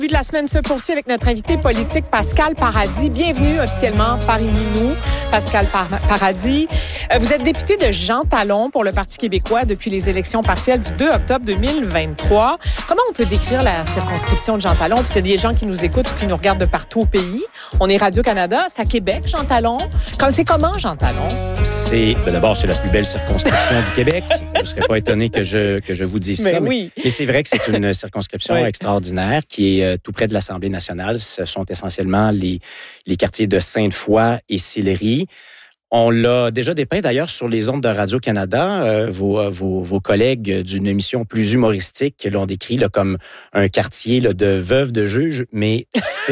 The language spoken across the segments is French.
De la semaine se poursuit avec notre invité politique Pascal Paradis. Bienvenue officiellement parmi nous, Pascal Paradis. Vous êtes député de Jean Talon pour le Parti québécois depuis les élections partielles du 2 octobre 2023. Comment on peut décrire la circonscription de Jean Talon? Puis il y a des gens qui nous écoutent ou qui nous regardent de partout au pays. On est Radio-Canada, c'est à Québec, Jean Talon. C'est comment, Jean Talon? D'abord, c'est la plus belle circonscription du Québec. Vous ne serez pas étonné que je vous dise ça. Oui. Mais c'est vrai que c'est une circonscription extraordinaire qui est tout près de l'Assemblée nationale. Ce sont essentiellement les quartiers de Sainte-Foy et Sillery. On l'a déjà dépeint d'ailleurs sur les ondes de Radio-Canada. Vos collègues d'une émission plus humoristique l'ont décrit là, comme un quartier là, de veuves de juges, mais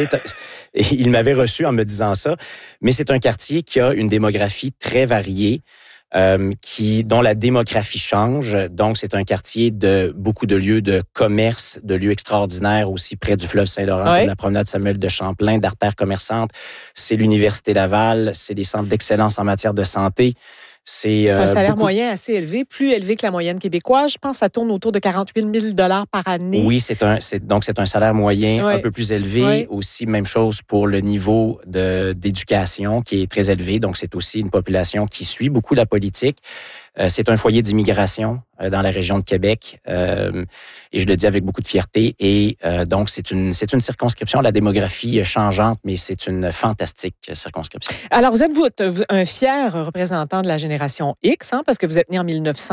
il m'avait reçu en me disant ça. Mais c'est un quartier qui a une démographie très variée. Dont la démographie change. Donc, c'est un quartier de beaucoup de lieux de commerce, de lieux extraordinaires aussi près du fleuve Saint-Laurent, comme la promenade Samuel de Champlain, d'artères commerçantes. C'est l'Université Laval, c'est des centres d'excellence en matière de santé. C'est un salaire moyen assez élevé, plus élevé que la moyenne québécoise. Je pense que ça tourne autour de 48 000 $ par année. Oui, c'est un salaire moyen un peu plus élevé. Oui. Aussi, même chose pour le niveau d'éducation qui est très élevé. Donc, c'est aussi une population qui suit beaucoup la politique. C'est un foyer d'immigration dans la région de Québec et je le dis avec beaucoup de fierté. Et donc, c'est une circonscription à la démographie changeante, mais c'est une fantastique circonscription. Alors, vous êtes un fier représentant de la génération X, parce que vous êtes né en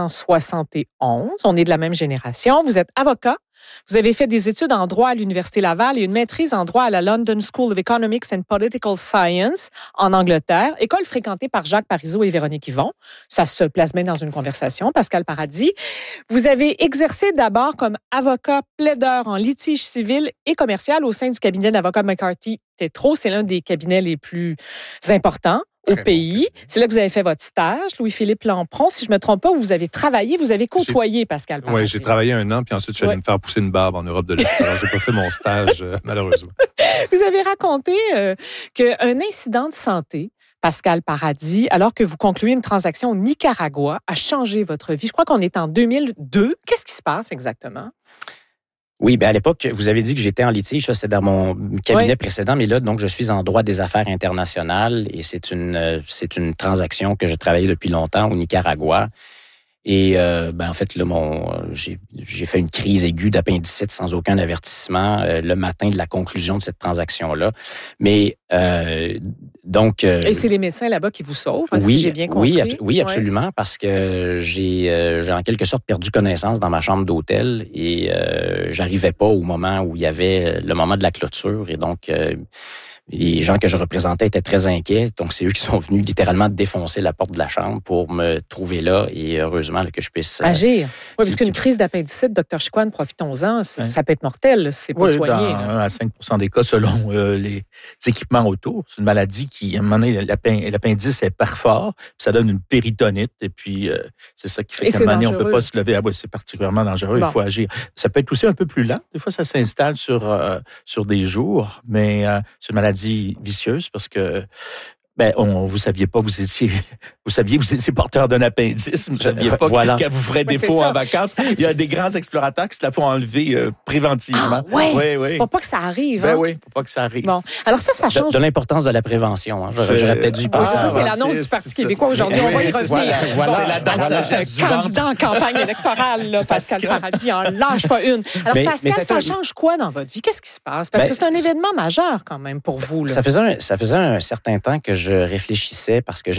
1971. On est de la même génération. Vous êtes avocat. Vous avez fait des études en droit à l'Université Laval et une maîtrise en droit à la London School of Economics and Political Science en Angleterre, école fréquentée par Jacques Parizeau et Véronique Yvon. Ça se place bien dans une conversation, Pascal Paradis. Vous avez exercé d'abord comme avocat plaideur en litige civil et commercial au sein du cabinet d'avocats McCarthy Tétrault. C'est l'un des cabinets les plus importants au pays. C'est là que vous avez fait votre stage, Louis-Philippe Lampron. Si je ne me trompe pas, vous avez travaillé, vous avez côtoyé Pascal Paradis. Oui, j'ai travaillé 1 an, puis ensuite, je suis allé me faire pousser une barbe en Europe de l'Est. Alors, j'ai pas fait mon stage, malheureusement. Vous avez raconté qu'un incident de santé, Pascal Paradis, alors que vous concluez une transaction au Nicaragua, a changé votre vie. Je crois qu'on est en 2002. Qu'est-ce qui se passe exactement? Oui, à l'époque, vous avez dit que j'étais en litige, ça c'est dans mon cabinet précédent, mais là, donc, je suis en droit des affaires internationales et c'est une transaction que j'ai travaillée depuis longtemps au Nicaragua. Et en fait, là, j'ai fait une crise aiguë d'appendicite sans aucun avertissement le matin de la conclusion de cette transaction-là. Mais donc... Et c'est les médecins là-bas qui vous sauvent, si j'ai bien compris. Oui, absolument, parce que j'ai en quelque sorte perdu connaissance dans ma chambre d'hôtel et j'arrivais pas au moment où il y avait le moment de la clôture. Et donc... les gens que je représentais étaient très inquiets, donc c'est eux qui sont venus littéralement défoncer la porte de la chambre pour me trouver là et heureusement là, que je puisse agir. Oui, parce qu'une crise d'appendicite, Dr Chicoine, profitons-en, ça peut être mortel, c'est pas soigné. Dans 1 à 5 % des cas, selon les équipements autour. C'est une maladie qui, à un moment donné, l'appendice est par fort, puis ça donne une péritonite, et puis c'est ça qui fait qu'à un moment donné, on ne peut pas se lever. Ah oui, c'est particulièrement dangereux, il faut agir. Ça peut être aussi un peu plus lent. Des fois, ça s'installe sur des jours, mais c'est une maladie vicieuse parce que vous saviez pas, vous saviez que vous étiez porteur d'un appendice, vous saviez pas qu'elle vous ferait défaut en vacances. Il y a des grands explorateurs qui se la font enlever préventivement. Oui. Pour pas que ça arrive. Oui, pour pas que ça arrive. Bon, alors ça change. De l'importance de la prévention. J'aurais peut-être dû y penser. Ça, c'est l'annonce du Parti québécois aujourd'hui. On va y revenir. C'est la danse candidat en campagne électorale, là, Pascal Paradis, en lâche pas une. Alors, Pascal, ça change quoi dans votre vie? Qu'est-ce qui se passe? Parce que c'est un événement majeur quand même pour vous. Là. Ça faisait un certain temps que je réfléchissais parce que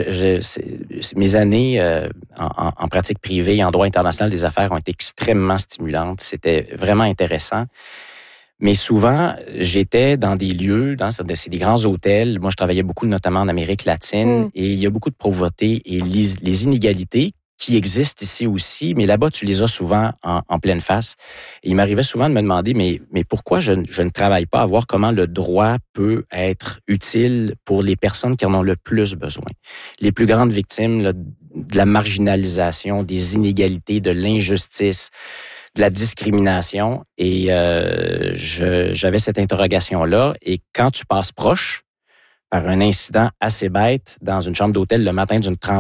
mes années en pratique privée et en droit international des affaires ont été extrêmement stimulantes. C'était vraiment intéressant. Mais souvent, j'étais dans des lieux, c'est des grands hôtels. Moi, je travaillais beaucoup, notamment en Amérique latine, et il y a beaucoup de pauvreté et les inégalités qui existent ici aussi, mais là-bas, tu les as souvent en pleine face. Et il m'arrivait souvent de me demander, mais pourquoi je ne travaille pas à voir comment le droit peut être utile pour les personnes qui en ont le plus besoin. Les plus grandes victimes là, de la marginalisation, des inégalités, de l'injustice, de la discrimination. Et j'avais cette interrogation-là. Et quand tu passes proche, par un incident assez bête dans une chambre d'hôtel le matin d'une